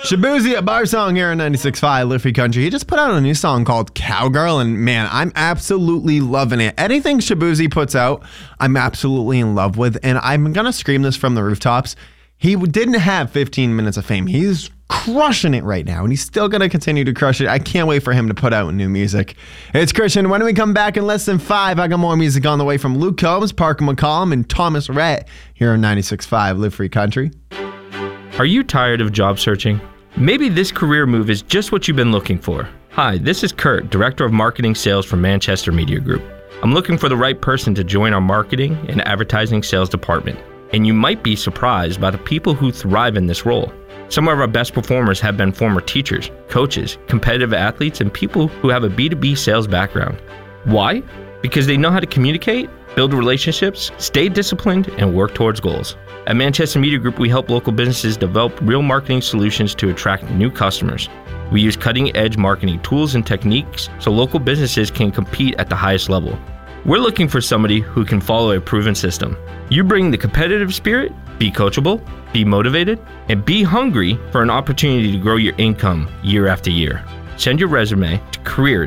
Shabuzi, a bar song here on 96.5 Live Free Country. He just put out a new song called Cowgirl, and man, I'm absolutely loving it. Anything Shabuzi puts out, I'm absolutely in love with, and I'm going to scream this from the rooftops. He didn't have 15 minutes of fame. He's crushing it right now, and he's still going to continue to crush it. I can't wait for him to put out new music. It's Christian. When we come back in less than 5, I got more music on the way from Luke Combs, Parker McCollum, and Thomas Rhett here on 96.5 Live Free Country. Are you tired of job searching? Maybe this career move is just what you've been looking for. Hi, this is Kurt, Director of Marketing Sales for Manchester Media Group. I'm looking for the right person to join our marketing and advertising sales department. And you might be surprised by the people who thrive in this role. Some of our best performers have been former teachers, coaches, competitive athletes, and people who have a B2B sales background. Why? Because they know how to communicate, build relationships, stay disciplined, and work towards goals. At Manchester Media Group, we help local businesses develop real marketing solutions to attract new customers. We use cutting-edge marketing tools and techniques so local businesses can compete at the highest level. We're looking for somebody who can follow a proven system. You bring the competitive spirit, be coachable, be motivated, and be hungry for an opportunity to grow your income year after year. Send your resume to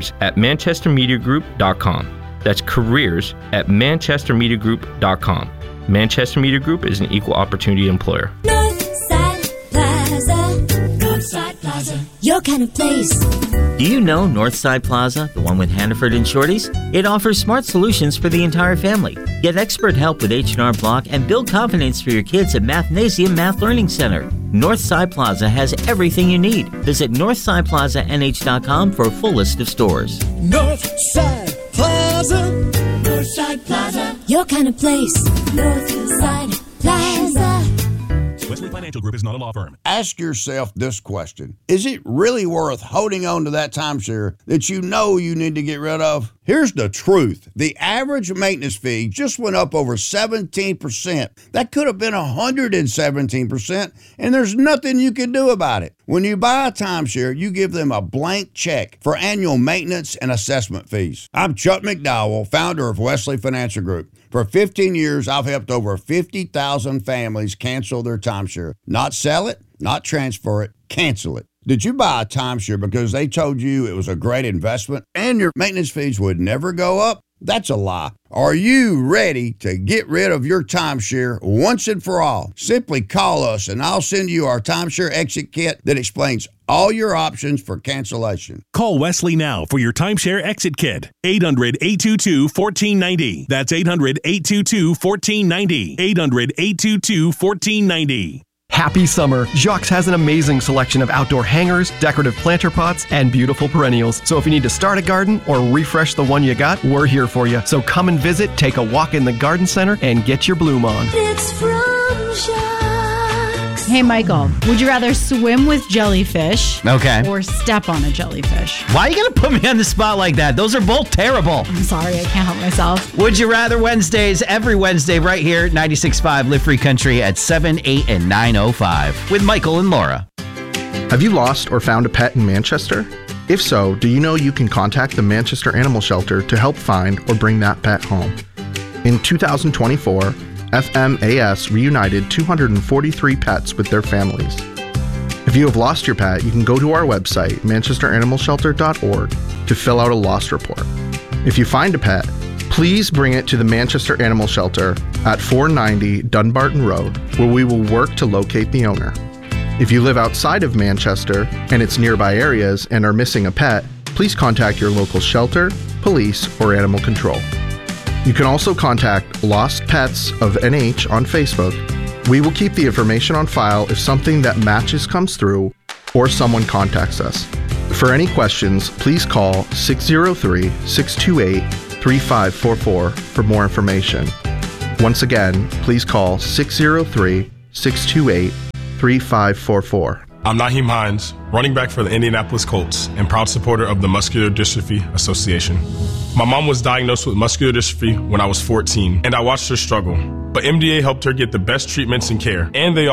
careers@manchestermediagroup.com. That's careers@manchestermediagroup.com. Manchester Media Group is an equal opportunity employer. Northside Plaza. Northside Plaza. Your kind of place. Do you know Northside Plaza, the one with Hannaford and Shorty's? It offers smart solutions for the entire family. Get expert help with H&R Block and build confidence for your kids at Mathnasium Math Learning Center. Northside Plaza has everything you need. Visit NorthsidePlazaNH.com for a full list of stores. Northside Plaza. Northside Plaza. Your kind of place. Northside Plaza. Wesley Financial Group is not a law firm. Ask yourself this question. Is it really worth holding on to that timeshare that you know you need to get rid of? Here's the truth. The average maintenance fee just went up over 17%. That could have been 117%, and there's nothing you can do about it. When you buy a timeshare, you give them a blank check for annual maintenance and assessment fees. I'm Chuck McDowell, founder of Wesley Financial Group. For 15 years, I've helped over 50,000 families cancel their timeshare. Not sell it, not transfer it, cancel it. Did you buy a timeshare because they told you it was a great investment and your maintenance fees would never go up? That's a lie. Are you ready to get rid of your timeshare once and for all? Simply call us and I'll send you our timeshare exit kit that explains all your options for cancellation. Call Wesley now for your timeshare exit kit. 800-822-1490. That's 800-822-1490. 800-822-1490. Happy summer. Jacques has an amazing selection of outdoor hangers, decorative planter pots, and beautiful perennials. So if you need to start a garden or refresh the one you got, we're here for you. So come and visit, take a walk in the garden center, and get your bloom on. It's from Jacques. Hey, Michael, would you rather swim with jellyfish or step on a jellyfish? Why are you going to put me on the spot like that? Those are both terrible. I'm sorry, I can't help myself. Would You Rather Wednesdays, every Wednesday right here at 96.5 Live Free Country at 7, 8, and 9:05 with Michael and Laura. Have you lost or found a pet in Manchester? If so, do you know you can contact the Manchester Animal Shelter to help find or bring that pet home? In 2024, FMAS reunited 243 pets with their families. If you have lost your pet, you can go to our website, manchesteranimalshelter.org, to fill out a lost report. If you find a pet, please bring it to the Manchester Animal Shelter at 490 Dunbarton Road, where we will work to locate the owner. If you live outside of Manchester and its nearby areas and are missing a pet, please contact your local shelter, police, or animal control. You can also contact Lost Pets of NH on Facebook. We will keep the information on file if something that matches comes through or someone contacts us. For any questions, please call 603-628-3544 for more information. Once again, please call 603-628-3544. I'm Naheem Hines, running back for the Indianapolis Colts and proud supporter of the Muscular Dystrophy Association. My mom was diagnosed with muscular dystrophy when I was 14, and I watched her struggle. But MDA helped her get the best treatments and care, and they